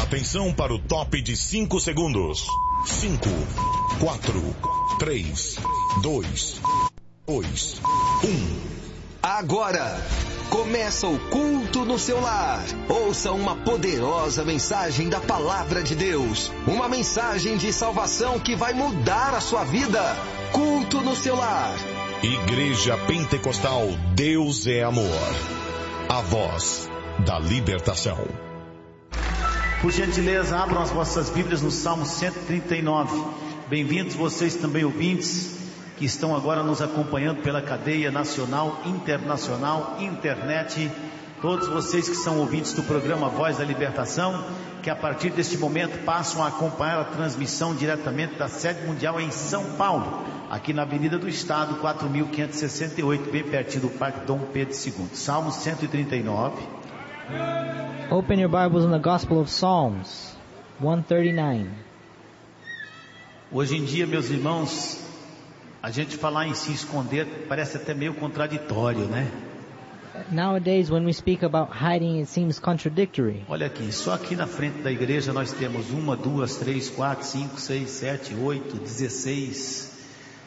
Atenção para o top de 5 segundos. 5, 4, 3, 2, 1. Agora, começa o culto no seu lar. Ouça uma poderosa mensagem da Palavra de Deus. Uma mensagem de salvação que vai mudar a sua vida. Culto no seu lar. Igreja Pentecostal Deus é Amor. A voz da libertação. Por gentileza, abram as vossas Bíblias no Salmo 139. Bem-vindos vocês também, ouvintes, que estão agora nos acompanhando pela cadeia nacional, internacional, internet. Todos vocês que são ouvintes do programa Voz da Libertação, que a partir deste momento passam a acompanhar a transmissão diretamente da sede mundial em São Paulo, aqui na Avenida do Estado, 4.568, bem pertinho do Parque Dom Pedro II. Salmo 139. Open your Bibles in the Gospel of Psalms 139. Hoje em dia, meus irmãos, a gente falar em se esconder parece até meio contraditório, né? Nowadays, when we speak about hiding, it seems contradictory. Olha aqui, só aqui na frente da igreja nós temos 1, 2, 3, 4, 5, 6, 7, 8, 16.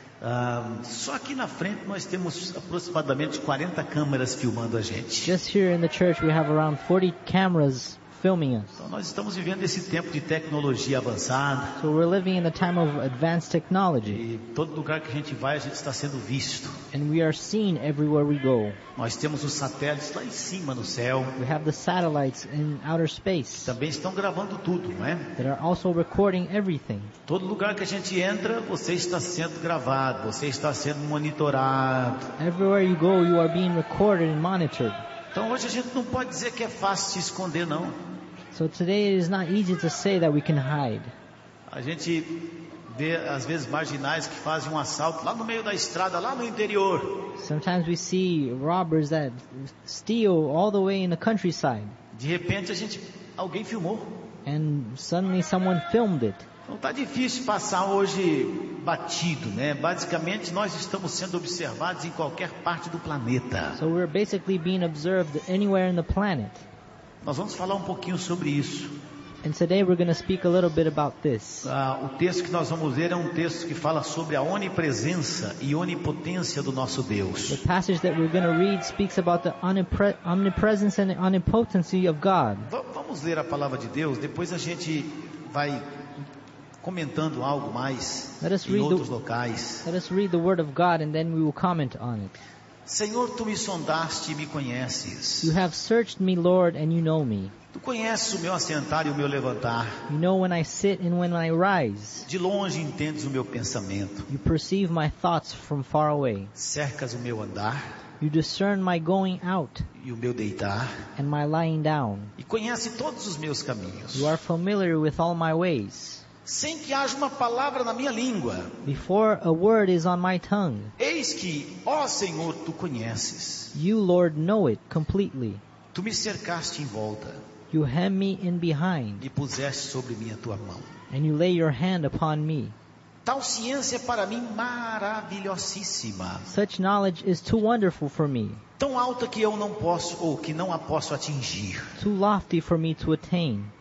Só aqui na frente nós temos aproximadamente 40 câmeras filmando a gente. Just here in the church we have around 40 cameras filming us. Então nós estamos vivendo esse tempo de tecnologia avançada. So we're living in a time of advanced technology. E todo lugar que a gente vai, a gente está sendo visto. And we are seen everywhere we go. Nós temos os satélites lá em cima no céu. We have the satellites in outer space. Também estão gravando tudo, não é? That are also recording everything. Todo lugar que a gente entra, você está sendo gravado, você está sendo monitorado. Everywhere you go, you are being recorded and monitored. Então hoje a gente não pode dizer que é fácil se esconder, não. So today it is not easy to say that we can hide. A gente vê às vezes marginais que fazem um assalto lá no meio da estrada, lá no interior. Sometimes we see robbers that steal all the way in the countryside. De repente alguém filmou. And suddenly someone filmed it. Não está difícil passar hoje batido, né? Basicamente nós estamos sendo observados em qualquer parte do planeta. So we're basically being observed anywhere in the planet. Nós vamos falar um pouquinho sobre isso. And today we're going to speak a little bit about this. O texto que nós vamos ler é um texto que fala sobre a onipresença e onipotência do nosso Deus. The passage that we're going to read speaks about the omnipresence and omnipotency of God. Vamos ler a palavra de Deus, depois a gente vai comentando algo mais em outros locais. Let us read the word of God and then we will comment on it. Senhor, tu me sondaste e me conheces. You have searched me, Lord, and you know me. Tu conheces o meu assentar e o meu levantar. You know when I sit and when I rise. De longe entendes o meu pensamento. You perceive my thoughts from far away. Cercas o meu andar. You discern my going out e o meu deitar. And my lying down. E conhece todos os meus caminhos. You are familiar with all my ways. Sem que haja uma palavra na minha língua. Before a word is on my tongue. Eis que, ó Senhor, tu conheces. You, Lord, know it completely. Tu me cercaste em volta. You hem me in behind. E puseste sobre mim a tua mão. And you lay your hand upon me. Tal ciência é para mim maravilhosíssima. Such knowledge is too wonderful for me. Tão alta que eu não posso, ou que não a posso atingir. Too lofty for me to attain.